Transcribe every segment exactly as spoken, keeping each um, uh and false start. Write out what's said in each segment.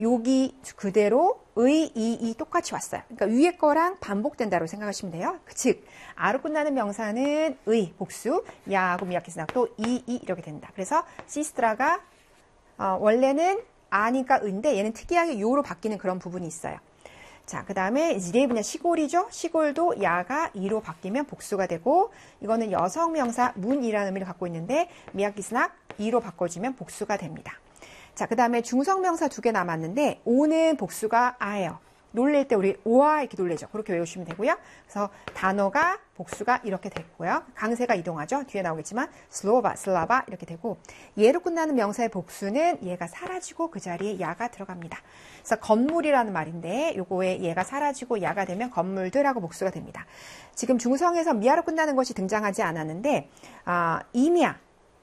여기 그대로 의, 이, 이 똑같이 왔어요. 그러니까 위에 거랑 반복된다고 생각하시면 돼요. 즉 아로 끝나는 명사는 의, 복수, 야하고 미야키스나또 이, 이 이렇게 된다. 그래서 시스트라가 어, 원래는 아니까 은데 얘는 특이하게 요로 바뀌는 그런 부분이 있어요. 자, 그 다음에 지레이브냐 시골이죠. 시골도 야가 이로 바뀌면 복수가 되고 이거는 여성 명사 문이라는 의미를 갖고 있는데 미야키스나 이로 바꿔주면 복수가 됩니다. 자, 그 다음에 중성명사 두 개 남았는데 오는 복수가 아예요. 놀릴 때 우리 오아 이렇게 놀래죠. 그렇게 외우시면 되고요. 그래서 단어가 복수가 이렇게 됐고요. 강세가 이동하죠. 뒤에 나오겠지만 슬로바, 슬라바 이렇게 되고 얘로 끝나는 명사의 복수는 얘가 사라지고 그 자리에 야가 들어갑니다. 그래서 건물이라는 말인데 요거에 얘가 사라지고 야가 되면 건물들하고 복수가 됩니다. 지금 중성에서 미아로 끝나는 것이 등장하지 않았는데 아, 이미아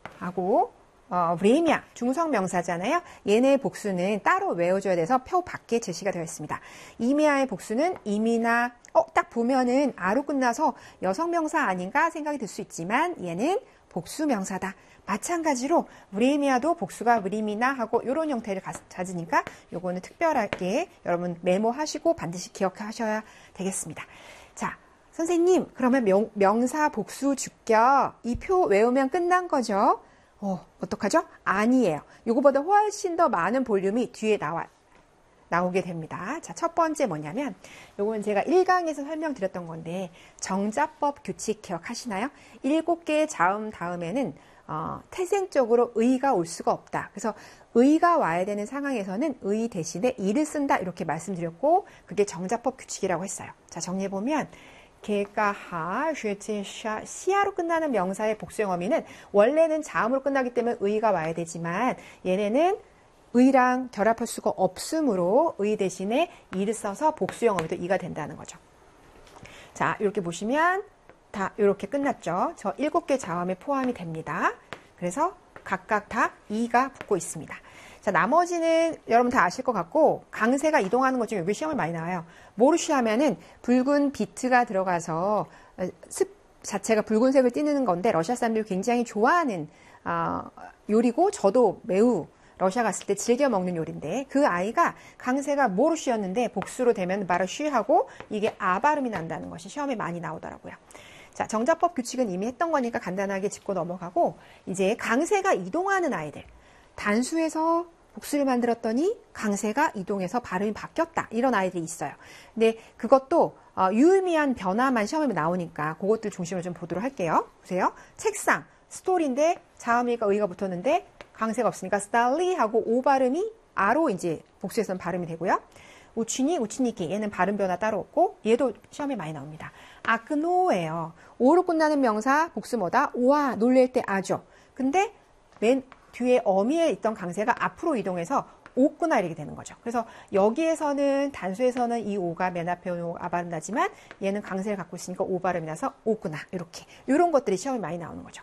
하고 어, 브레미아 중성 명사잖아요. 얘네의 복수는 따로 외워줘야 돼서 표 밖에 제시가 되어 있습니다. 이미아의 복수는 이미나 어, 딱 보면은 아로 끝나서 여성 명사 아닌가 생각이 들 수 있지만 얘는 복수 명사다. 마찬가지로 브레미아도 복수가 브리미나 하고 이런 형태를 가지니까 요거는 특별하게 여러분 메모하시고 반드시 기억하셔야 되겠습니다. 자, 선생님 그러면 명, 명사 복수 주격 이 표 외우면 끝난 거죠? 어, 어떡하죠? 아니에요. 이거보다 훨씬 더 많은 볼륨이 뒤에 나와, 나오게 됩니다. 자, 첫 번째 뭐냐면, 요건 제가 일 강에서 설명드렸던 건데, 정자법 규칙 기억하시나요? 일곱 개의 자음 다음에는, 어, 태생적으로 의가 올 수가 없다. 그래서 의가 와야 되는 상황에서는 의 대신에 이를 쓴다. 이렇게 말씀드렸고, 그게 정자법 규칙이라고 했어요. 자, 정리해보면, 개가 하, 쉐치, 샤, 시아로 끝나는 명사의 복수형 어미는 원래는 자음으로 끝나기 때문에 의가 와야 되지만 얘네는 의랑 결합할 수가 없으므로 의 대신에 이를 써서 복수형 어미도 이가 된다는 거죠. 자, 이렇게 보시면 다 이렇게 끝났죠. 저 일곱 개 자음에 포함이 됩니다. 그래서 각각 다 이가 붙고 있습니다. 자, 나머지는 여러분 다 아실 것 같고 강세가 이동하는 것 중에 여기 시험을 많이 나와요. 모르시 하면은 붉은 비트가 들어가서 습 자체가 붉은색을 띠는 건데 러시아 사람들이 굉장히 좋아하는 어, 요리고 저도 매우 러시아 갔을 때 즐겨 먹는 요리인데 그 아이가 강세가 모르시였는데 복수로 되면 마르쉬하고 이게 아 발음이 난다는 것이 시험에 많이 나오더라고요. 자, 정자법 규칙은 이미 했던 거니까 간단하게 짚고 넘어가고 이제 강세가 이동하는 아이들 단수에서 복수를 만들었더니 강세가 이동해서 발음이 바뀌었다. 이런 아이들이 있어요. 근데 그것도 어, 유의미한 변화만 시험에 나오니까 그것들 중심으로 좀 보도록 할게요. 보세요. 책상, 스토리인데 자음이가 의가 붙었는데 강세가 없으니까 스탈리 하고 오 발음이 아로 이제 복수에서는 발음이 되고요. 우치니, 우치니키 얘는 발음 변화 따로 없고 얘도 시험에 많이 나옵니다. 아크노예요. 오로 끝나는 명사 복수 뭐다? 오아, 놀랄 때 아죠. 근데 맨 뒤에 어미에 있던 강세가 앞으로 이동해서 오구나 이렇게 되는 거죠. 그래서 여기에서는 단수에서는 이 오가 맨 앞에 오는 아 발음 나지만 얘는 강세를 갖고 있으니까 오 발음이 나서 오구나 이렇게 이런 것들이 시험에 많이 나오는 거죠.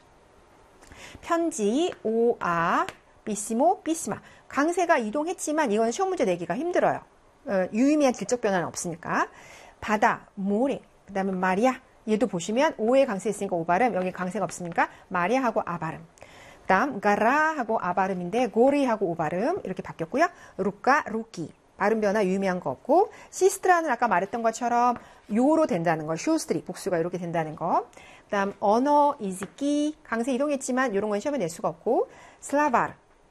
편지, 오아, 비시모, 비시마 강세가 이동했지만 이건 시험 문제 내기가 힘들어요. 어, 유의미한 질적 변화는 없으니까. 바다, 모래, 그 다음에 마리아 얘도 보시면 오에 강세 있으니까 오 발음 여기 강세가 없으니까 마리아하고 아 발음 그 다음 가라하고 아 발음인데 고리하고 오 발음 이렇게 바뀌었고요. 루카, 루키 발음 변화 유의미한 거 없고 시스트라는 아까 말했던 것처럼 요로 된다는 거 쇼스트리 복수가 이렇게 된다는 거 그 다음 언어, 이즈키 강세 이동했지만 이런 건 시험에 낼 수가 없고 슬라바르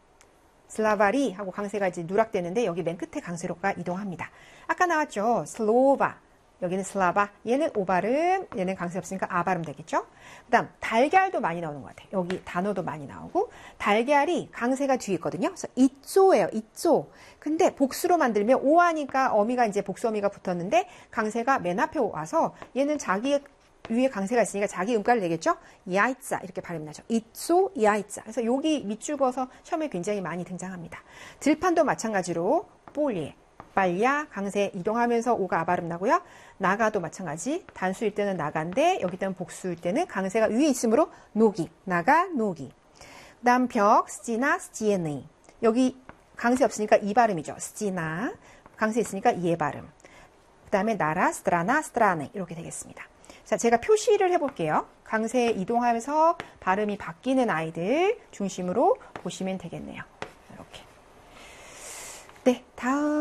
슬라바리 하고 강세가 이제 누락되는데 여기 맨 끝에 강세로가 이동합니다. 아까 나왔죠. 슬로바 여기는 슬라바 얘는 오 발음 얘는 강세 없으니까 아 발음 되겠죠. 그 다음 달걀도 많이 나오는 것 같아요. 여기 단어도 많이 나오고 달걀이 강세가 뒤에 있거든요. 그래서 이쪼예요. 이쪼. 근데 복수로 만들면 오하니까 어미가 이제 복수 어미가 붙었는데 강세가 맨 앞에 와서 얘는 자기의 위에 강세가 있으니까 자기 음가를 내겠죠. 야이짜 이렇게 발음이 나죠. 이쪼 야이짜. 그래서 여기 밑줄거서 시험에 굉장히 많이 등장합니다. 들판도 마찬가지로 폴리에 빨야 강세 이동하면서 오가 아 발음 나고요. 나가도 마찬가지. 단수일 때는 나간데 여기 때는 복수일 때는 강세가 위에 있으므로 노기 나가 노기. 그다음 벽 스지나 스지에네 여기 강세 없으니까 이 발음이죠. 스지나 강세 있으니까 이의 발음. 그다음에 나라 스트라나 스트라네 이렇게 되겠습니다. 자, 제가 표시를 해볼게요. 강세 이동하면서 발음이 바뀌는 아이들 중심으로 보시면 되겠네요. 이렇게. 네, 다음.